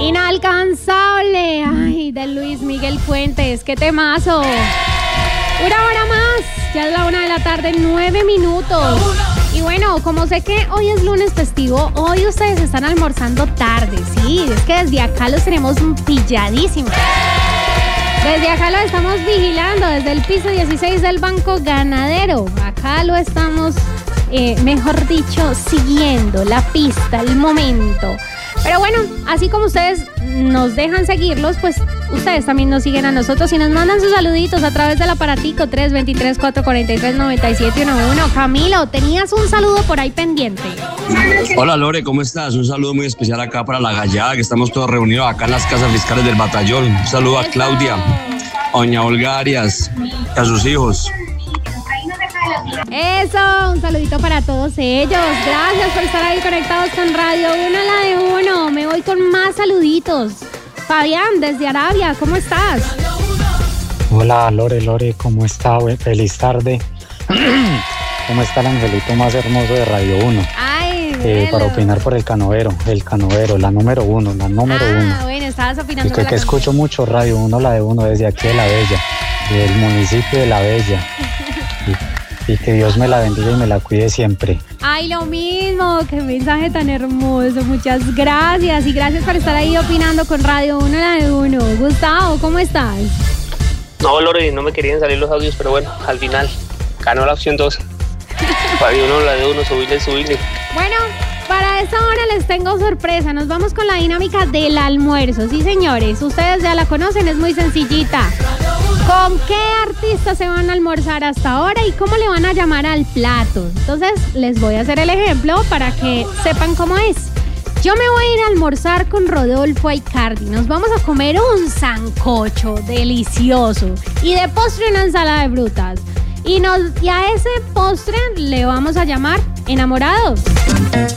Inalcanzable. Ay, de Luis Miguel Fuentes. ¡Qué temazo! Una hora más. Ya es la 1:09 p.m. Y bueno, como sé que hoy es lunes festivo, hoy ustedes están almorzando tarde. Sí, es que desde acá los tenemos pilladísimos. Desde acá lo estamos vigilando, desde el piso 16 del Banco Ganadero. Acá lo estamos, mejor dicho, siguiendo la pista, el momento. Pero bueno, así como ustedes nos dejan seguirlos, pues ustedes también nos siguen a nosotros y nos mandan sus saluditos a través del aparatico 323-443-9711. Camilo, tenías un saludo por ahí pendiente. Hola Lore, ¿cómo estás? Un saludo muy especial acá para la Gallada, que estamos todos reunidos acá en las casas fiscales del batallón. Un saludo a Claudia, a doña Olga Arias y a sus hijos. Eso, un saludito para todos ellos. Gracias por estar ahí conectados con Radio 1, la de 1. Me voy con más saluditos. Fabián, desde Arabia, ¿cómo estás? Hola Lore, ¿cómo está? Feliz tarde. ¿Cómo está el angelito más hermoso de Radio 1? Ay, para opinar por el Canovero, la número uno. Bueno, estabas opinando. Y que escucho mucho Radio 1, la de 1, desde aquí de La Bella, del municipio de La Bella. Y que Dios me la bendiga y me la cuide siempre. Ay, lo mismo, qué mensaje tan hermoso, muchas gracias. Y gracias por estar ahí opinando con Radio 1, la de 1. Gustavo, ¿cómo estás? No, Lore, no me querían salir los audios, pero bueno, al final ganó la opción 2. Radio 1, la de 1, subile. Bueno, para esta hora les tengo sorpresa. Nos vamos con la dinámica del almuerzo. Sí, señores, ustedes ya la conocen, es muy sencillita. ¿Con qué artistas se van a almorzar hasta ahora y cómo le van a llamar al plato? Entonces, les voy a hacer el ejemplo para que sepan cómo es. Yo me voy a ir a almorzar con Rodolfo Aicardi. Nos vamos a comer un sancocho delicioso y de postre una ensalada de frutas. Y a ese postre le vamos a llamar enamorados.